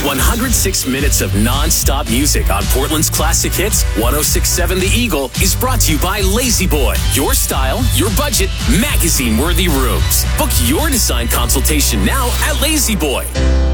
106 minutes of non-stop music on Portland's classic hits, 106.7 The Eagle, is brought to you by Lazy Boy. Your style, your budget, magazine-worthy rooms. Book your design consultation now at Lazy Boy.